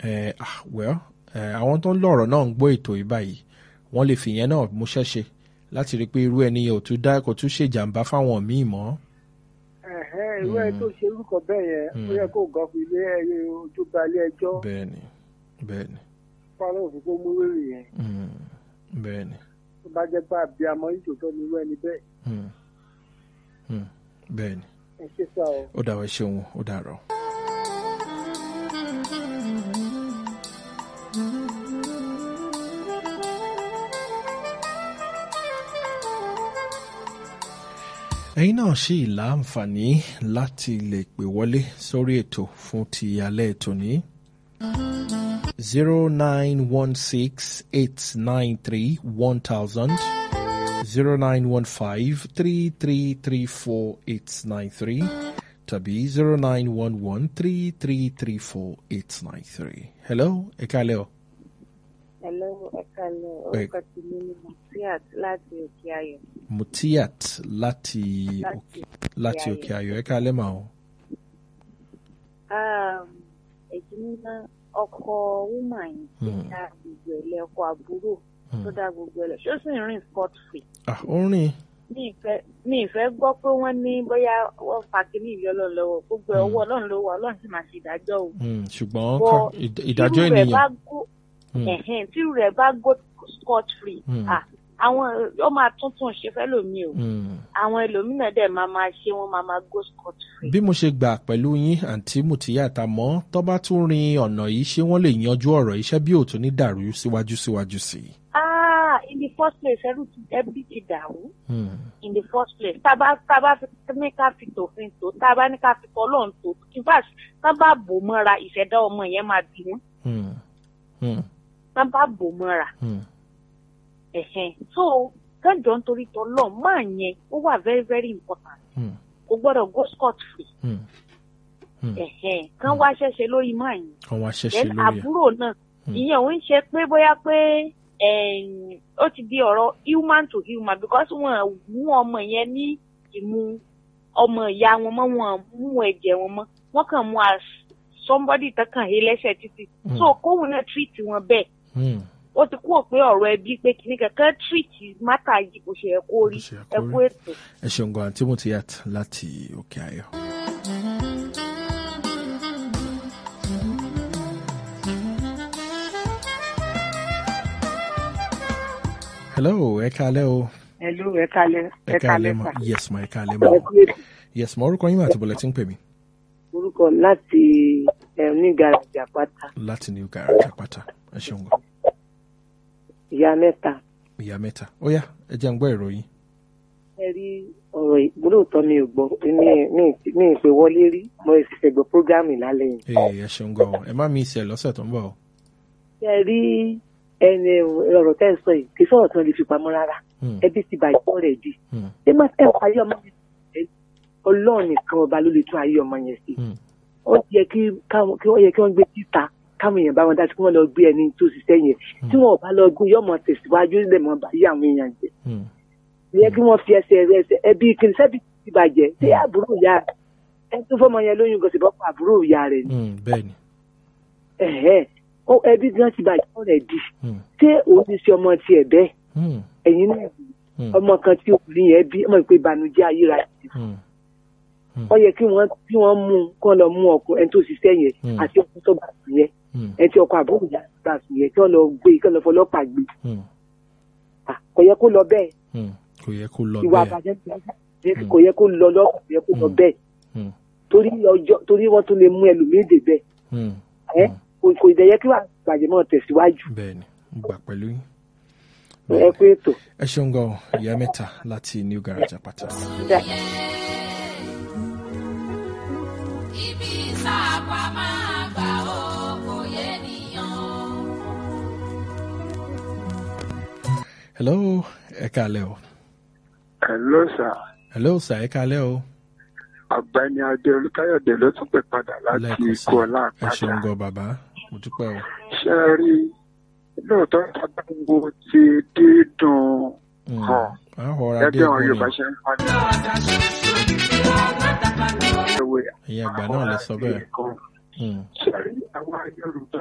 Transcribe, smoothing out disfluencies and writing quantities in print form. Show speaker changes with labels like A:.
A: Well, àwọn tó ń lọ̀rọ̀ náà ń gbọ́ ètò yìí báyìí wọ́n lè fìyẹn náà mú ṣẹ́ṣe láti rí i pé irú ẹni yẹn kò tún ṣèjàmbá fáwọn míì mọ́.
B: Irú ẹ tó ṣe orúkọ bẹ́ẹ̀ yẹn ó yẹ kó gan fi ilé ojú ba ilé ẹjọ́.
A: Bẹ́ẹ̀ni.
B: fáwọn òfin kó mú wèrè yẹn.
A: Bẹ́ẹ̀ni.
B: tó bá jẹ́ pé àbí amọ̀ ìjòtọ́ ni irú ẹni bẹ́ẹ̀.
A: Bẹ́ẹ̀ni.
B: ẹ ṣe sá o.
A: Ó dàwọ̀ ẹ ṣeun, ó dàrọ̀. ẹ̀yin náà ṣì láǹfààní láti lè pè wọlé sórí ètò fún ti alẹ́ ètò ní 09168931000 09153334893 tàbí 09113334893. Hello, ẹ káalẹ́ o.
C: Hello, ẹ káalẹ́. Orúkọ tí mi ni Mutiat láti Òkè Ayọ̀.
A: Mutiat láti Òkè Ayọ̀. Ẹ káalẹ́ mà o.
C: Èkìní náà ọkọ woman yìí dá gbogbo ẹ̀lẹ́ ọkọ àbúrò tó dá gbogbo ẹ̀lẹ́ ṣó sì ń rìn scot free.
A: Ó rìn.
C: Mi ìfẹ́ gbọ́ pé wọ́n ní bóyá wọ́n fa kínní ìlú ọlọ́run lọ́wọ́ gbogbo ọwọ́ ọlọ́run ló wà ọlọ́run sì máa ṣe ìdájọ́ o.
A: Ṣùgbọ́n ìdájọ́ ènìyàn.
C: Tí rẹ̀ bá go scot free àwọn ó máa tuntun ṣe fẹ́ lómi o àwọn ẹlòmínà dẹ̀ máa ṣe wọ́n máa go scot free.
A: Bí mo ṣe gbà pẹ̀lú yín àǹtí Mutiyat àmọ́ tó bá tún rin ọ̀nà yìí ṣé wọ́n lè yanjú ọ̀rọ̀ iṣẹ́ bí òtún ní dàrú síwájú sí i.
C: In the first place ẹbí ti dàrú. In the first place tábà ní ká fi tòfin tó tábà ní ká fi tọ́lọ́run tó in fact tábà bò mọ́ra ìṣẹ̀dá ọmọ yẹn máa bí wọ́n. Tábà bò mọ́ra. So kẹjọ nítorí tọ́lọ́ máa yẹn ó wà very very important. Kò gbọ́dọ̀ go scot free. Kán wá ṣẹ̀ṣẹ̀ lórí máa yẹn. Then àbúrò náà ìyẹn ò ń ṣe pé bóyá pé ó ti di ọ̀rọ̀ human to human because wọ́n mú ọmọ yẹn ní ìmú ọmọ ìyá wọn mọ́ wọn mú ẹ̀jẹ̀ wọn mọ́ wọ́n kàn mú as somebody tẹ́kàn hé lẹ́sẹ̀ títí so kóhun náà treat wọn bẹ́ẹ̀ ó ti kúrò pé ọ̀rọ̀ ẹbí pé kìíní kankan treat matter yìí kò ṣe ẹ kó rí ẹ kó ètò.
A: Ẹ ṣeun gan àǹtí Mutiyat láti Òkè Ayọ̀. Hello, ẹ káalẹ́ o.
B: Hello, ẹ káalẹ́
A: ma. Yes ma, ẹ káalẹ́ ma. Yes ma, orúkọ yín mà àti bọ̀lẹ̀ tí ń pè mí.
B: Orúkọ láti New Garage Àpáta.
A: Láti New Garage Àpáta, ẹ ṣeun gan.
B: Ìyá mẹ́ta. Ó yá, ẹ jẹ́ ń gbọ́ ìròyìn. Ẹ rí ọ̀rọ̀ ìgbólóòtọ́ mi ò gbọ́ mi ìpè wọlé rí mo sì fẹ́ gbọ́ prógámì lálẹ́ yìí.
A: Ẹ ṣeun gan o, ẹ má mi ìṣẹ̀ lọ́sẹ̀ tó ń bọ̀ o.
B: Ẹ rí ẹni ọ̀rọ̀ tẹ́ ẹ sọ yìí kì í sọ̀rọ̀ tí wọ́n lè fi pamọ́ rárá ẹbí ti bàjẹ́ rẹ̀ di ẹ má ẹ ayé ọmọ yẹn Ọlọ́run nìkan ọba ló lè tún ayé ọmọ yẹn sí ó yẹ kí wọ́n gbé títa káwọn èèyàn bá wọn dá sí kí wọ́n lọ gbé ẹni tó ṣiṣẹ́ yẹn tí wọ́n bá lọ gbé yọmọ tẹ̀síwájú lẹ̀ mọ́ báyé àwọn èèyàn jẹ yẹ kí wọ́n fi ẹsẹ̀ ẹbí kìnnìṣẹ́bí ti bàjẹ́ ṣé àbúrò ìyá rẹ̀ ẹ tó fọmọ yẹn lóyún gòsì bọ́pọ̀ àbúrò ìyá rẹ̀ ni ẹbí gan ti bàjẹ́ rẹ̀ di ṣé òun ti ṣe ọmọ tiẹ̀ bẹ́ẹ̀ ẹ̀yin náà ọmọ kan tí obìnrin yẹn bí ọmọ ìpè ìbànújẹ́ ayérayé ó yẹ kí wọ́n mú kán lọ mú ọkọ ẹni tó ṣiṣẹ́ yẹn àti ọkọ tó bá sùn yẹn ẹni tí ọkọ àbúrò yẹn bá sùn yẹn kí wọ́n lọ gbé kí wọ́n lọ fọlọ́pàá gbé kò yẹ kó lọ bẹ́ẹ̀ ìwà àbàjẹ́ kò yẹ kó lọ lọ́kọ̀ kò yẹ kó lọ bẹ́ẹ̀ torí wọ́n tún lè mú ẹlòmíì dè bẹ́ẹ̀ kò ìdẹ̀yẹ kí wàá bàjẹ́ mọ́ tẹ̀síwájú.
A: Bẹ́ẹ̀ni, mo gbà pẹ̀lú yín.
B: Ẹ kú ètò.
A: Ẹ ṣeun gan ìyá mẹ́ta láti New Garage Àpáta.
D: Ibi sábà máa gbà ó kò yẹ nìyàn.
A: Hello, ẹ káalẹ́ o.
E: Hello sir.
A: Hello sir, ẹ káalẹ́ o.
E: Ọ̀gbẹ́ni Adé Olúkáyọ̀dé ló tún pè padà láti ikú ọlá àpáta.
A: Ẹ ṣeun gan bàbá, mo dúpẹ́ o.
E: Ṣé ẹ rí lóòótọ́ tábàgbò ti dídùn hàn gẹ́gẹ́ àwọn Yorùbá ṣe ń padà.
A: Ìyá àgbà náà lè sọ bẹ́ẹ̀.
E: Ṣé rí àwọn Yorùbá